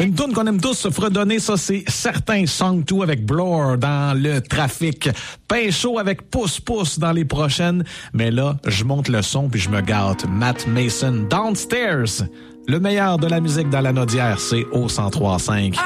Une toune qu'on aime tous se fredonner, ça c'est certain. Song 2 avec Blur dans le trafic. Pinchot avec Pouce Pouce dans les prochaines. Mais là, je monte le son puis je me gâte. Matt Mason, Downstairs. Le meilleur de la musique dans la Naudière, c'est au 103.5.